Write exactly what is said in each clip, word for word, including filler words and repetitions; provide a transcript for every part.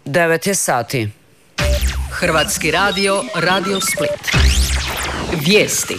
devet je sati. Hrvatski radio, Radio Split. Vijesti.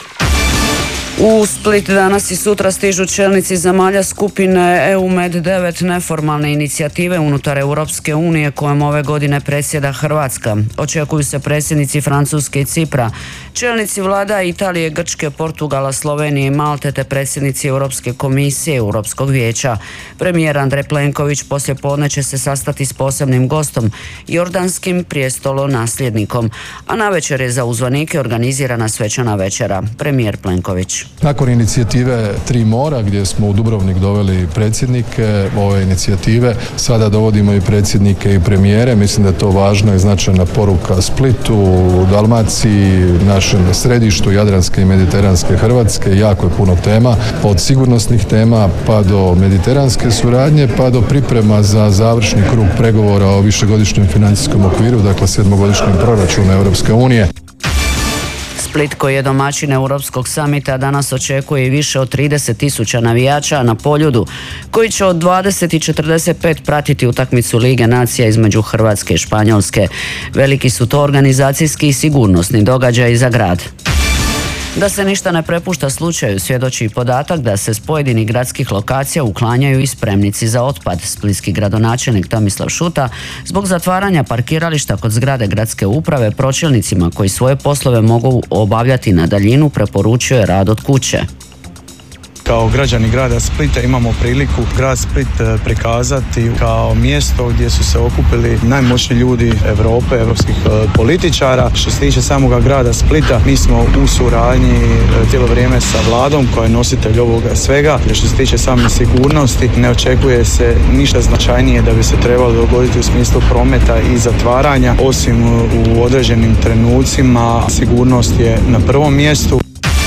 U Split danas i sutra stižu čelnici zemalja skupine E U Med devet neformalne inicijative unutar Europske unije kojom ove godine predsjeda Hrvatska. Očekuju se predsjednici Francuske i Cipra, čelnici vlada Italije, Grčke, Portugala, Slovenije i Malte te predsjednici Europske komisije i Europskog vijeća. Premijer Andrej Plenković poslijepodne će se sastati s posebnim gostom, jordanskim prijestolonasljednikom, a navečer je za uzvanike organizirana svečana večera. Premijer Plenković. Nakon inicijative Tri mora, gdje smo u Dubrovnik doveli predsjednike ove inicijative, sada dovodimo i predsjednike i premijere. Mislim da je to važna i značajna poruka Splitu, Dalmaciji, našem središtu Jadranske i Mediteranske Hrvatske. Jako je puno tema, od sigurnosnih tema pa do mediteranske suradnje, pa do priprema za završni krug pregovora o višegodišnjem financijskom okviru, dakle sedmogodišnjem proračunu Europske unije. Split, koji je domaćin Europskog samita, danas očekuje i više od trideset tisuća navijača na Poljudu, koji će od dvadeset i četrdeset pet pratiti utakmicu Lige nacija između Hrvatske i Španjolske. Veliki su to organizacijski i sigurnosni događaji za grad. Da se ništa ne prepušta slučaju svjedoči i podatak da se s pojedinih gradskih lokacija uklanjaju i spremnici za otpad. Splitski gradonačelnik Tomislav Šuta zbog zatvaranja parkirališta kod zgrade gradske uprave pročelnicima koji svoje poslove mogu obavljati na daljinu preporučuje rad od kuće. Kao građani grada Splita imamo priliku grad Split prikazati kao mjesto gdje su se okupili najmoćniji ljudi Europe, europskih političara. Što se tiče samoga grada Splita, mi smo u suradnji cijelo vrijeme sa vladom koja je nositelj ovoga svega. Što se tiče same sigurnosti, ne očekuje se ništa značajnije da bi se trebalo dogoditi u smislu prometa i zatvaranja, osim u određenim trenucima. Sigurnost je na prvom mjestu.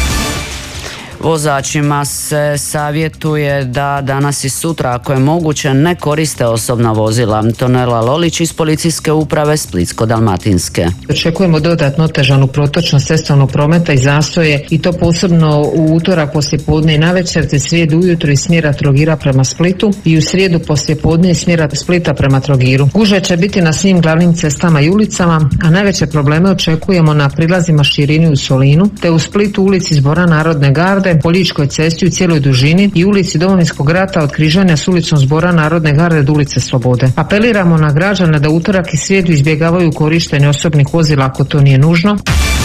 Vozačima se savjetuje da danas i sutra, ako je moguće, ne koriste osobna vozila. Tonela Lolić iz Policijske uprave Splitsko-dalmatinske. Očekujemo dodatno otežanu protočnost cestovnog prometa i zastoje, i to posebno u utorak poslijepodne i navečer, te srijedu ujutro iz smjera Trogira prema Splitu i u srijedu poslijepodne iz smjera Splita prema Trogiru. Gužve će biti na svim glavnim cestama i ulicama, a najveće probleme očekujemo na prilazima Širini u Solinu, te u Splitu ulici Zbora Narodne garde, po Ličkoj cesti u cijeloj dužini i ulici Domovinskog rata od križanja s ulicom Zbora Narodne garde do ulice Slobode. Apeliramo na građane da utorak i srijedu izbjegavaju korištenje osobnih vozila ako to nije nužno.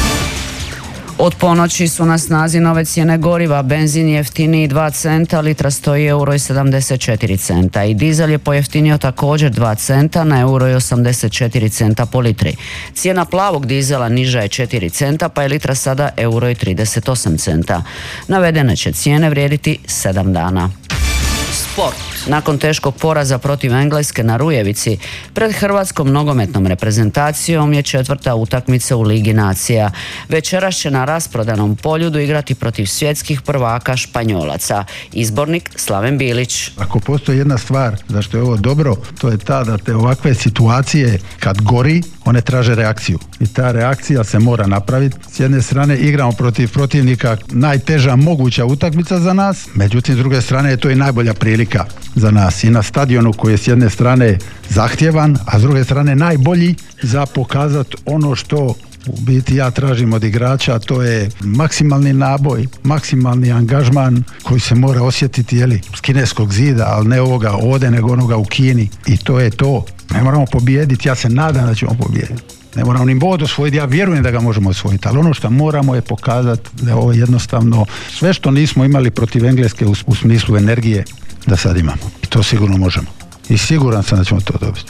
Od ponoći su na snazi nove cijene goriva. Benzin je jeftiniji dva centa, litra stoji euro i sedamdeset četiri centa i dizel je pojeftinio također dva centa na euro i osamdeset četiri centa po litri. Cijena plavog dizela niža je četiri centa pa je litra sada euro i trideset osam centa. Navedene će cijene vrijediti sedam dana. Sport. Nakon teškog poraza protiv Engleske na Rujevici, pred hrvatskom nogometnom reprezentacijom je četvrta utakmica u Ligi nacija. Večeras će na rasprodanom Poljudu igrati protiv svjetskih prvaka Španjolaca. Izbornik Slaven Bilić. Ako postoji jedna stvar zašto je ovo dobro, to je ta da te ovakve situacije kad gori, one traže reakciju. I ta reakcija se mora napraviti. S jedne strane igramo protiv protivnika, najteža moguća utakmica za nas, međutim s druge strane je to i najbolja prilika za nas i na stadionu koji je s jedne strane zahtjevan, a s druge strane najbolji za pokazati ono što u biti ja tražim od igrača, to je maksimalni naboj, maksimalni angažman koji se mora osjetiti, jeli, s kineskog zida, ali ne ovoga ovdje, nego onoga u Kini, i to je to. Ne moramo pobijediti, ja se nadam da ćemo pobijediti. Ne moramo ni bod osvojiti, ja vjerujem da ga možemo osvojiti, ali ono što moramo je pokazati da je ovo jednostavno sve što nismo imali protiv Engleske u, u smislu energije, da sad imamo. I to sigurno možemo. I siguran sam da ćemo to dobiti.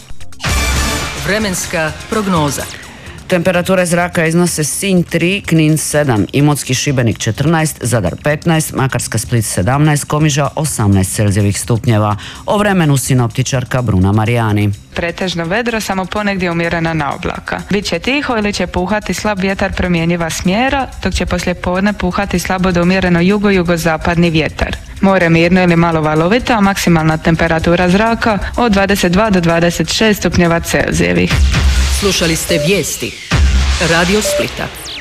Vremenska prognoza. Temperature zraka iznose Sinj tri, Knin sedam, Imotski, Šibenik četrnaest, Zadar petnaest, Makarska, Split sedamnaest, Komiža osamnaest Celzijevih stupnjeva. O vremenu sinoptičarka Bruna Marijani. Pretežno vedro, samo ponegdje umjerena na oblaka. Biće tiho ili će puhati slab vjetar promjenjiva smjera, dok će poslijepodne puhati slabo do umjereno jugo-jugozapadni vjetar. More mirno ili malo valovito, a maksimalna temperatura zraka od dvadeset dva do dvadeset šest stupnjeva Celzijevih. Slušali ste vijesti Radio Splita.